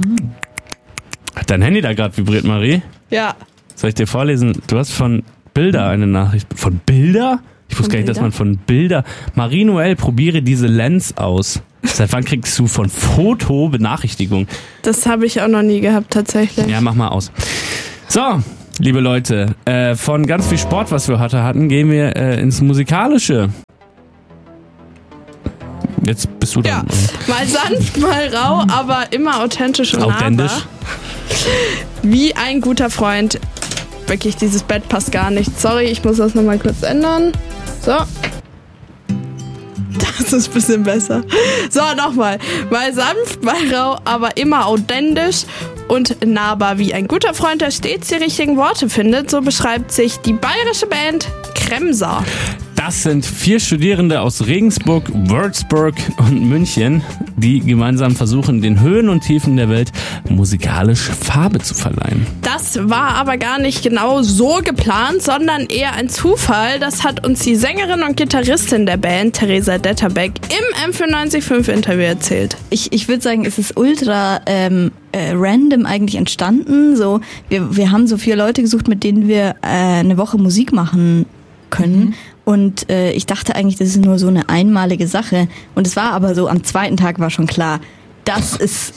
Hat dein Handy da gerade vibriert, Marie? Ja. Soll ich dir vorlesen? Du hast von Bilder eine Nachricht. Von Bilder? Ich wusste gar nicht, dass man von Bilder... Marie Noel, probiere diese Lens aus. Seit wann kriegst du von Foto Benachrichtigung? Das habe ich auch noch nie gehabt, tatsächlich. Ja, mach mal aus. So, liebe Leute, von ganz viel Sport, was wir heute hatten, gehen wir ins Musikalische. Jetzt bist du dran. Ja, mal sanft, mal rau, aber immer authentisch und authentisch. nahbar. Wie ein guter Freund. Wirklich, dieses Bett passt gar nicht. Sorry, ich muss das nochmal kurz ändern. So. Das ist ein bisschen besser. So, nochmal. Mal sanft, mal rau, aber immer authentisch und nahbar wie ein guter Freund, der stets die richtigen Worte findet. So beschreibt sich die bayerische Band Kremser. Das sind 4 Studierende aus Regensburg, Würzburg und München, die gemeinsam versuchen, den Höhen und Tiefen der Welt musikalisch Farbe zu verleihen. Das war aber gar nicht genau so geplant, sondern eher ein Zufall. Das hat uns die Sängerin und Gitarristin der Band, Theresa Detterbeck, im M945-Interview erzählt. Ich würde sagen, es ist ultra random eigentlich entstanden. So, wir haben so 4 Leute gesucht, mit denen wir eine Woche Musik machen können. Und ich dachte eigentlich, das ist nur so eine einmalige Sache. Und es war aber so, am 2. Tag war schon klar, das ist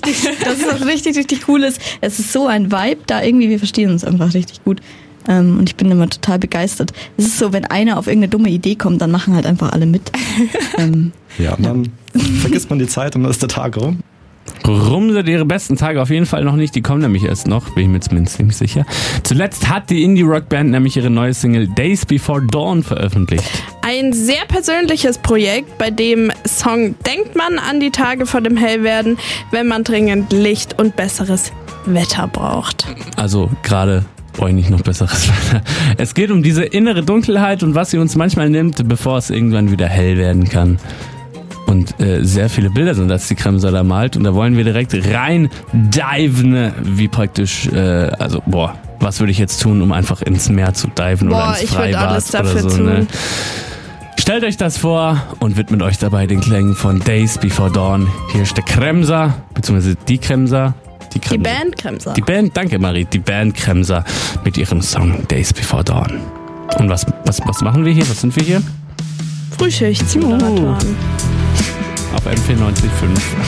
was richtig Cooles. Es ist so ein Vibe da irgendwie, wir verstehen uns einfach richtig gut. Und ich bin immer total begeistert. Es ist so, wenn einer auf irgendeine dumme Idee kommt, dann machen halt einfach alle mit. Ja, dann vergisst man die Zeit und dann ist der Tag rum. Rum sind ihre besten Tage auf jeden Fall noch nicht, die kommen nämlich erst noch, bin ich mir zumindest ziemlich sicher. Zuletzt hat die Indie-Rock-Band nämlich ihre neue Single Days Before Dawn veröffentlicht. Ein sehr persönliches Projekt, bei dem Song denkt man an die Tage vor dem Hellwerden, wenn man dringend Licht und besseres Wetter braucht. Also gerade brauche ich nicht noch besseres Wetter. Es geht um diese innere Dunkelheit und was sie uns manchmal nimmt, bevor es irgendwann wieder hell werden kann. Und sehr viele Bilder sind das, die Kremser da malt. Und da wollen wir direkt rein diven, wie praktisch, was würde ich jetzt tun, um einfach ins Meer zu diven oder ins Freibad ich würde alles dafür oder so. tun. Ne? Stellt euch das vor und widmet euch dabei den Klängen von Days Before Dawn. Hier ist der Kremser, beziehungsweise die Kremser. Die Band Kremser. Die Band, danke Marie, die Band Kremser mit ihrem Song Days Before Dawn. Und was machen wir hier? Was sind wir hier? Frühschicht-Moderatoren. Auf M94.5.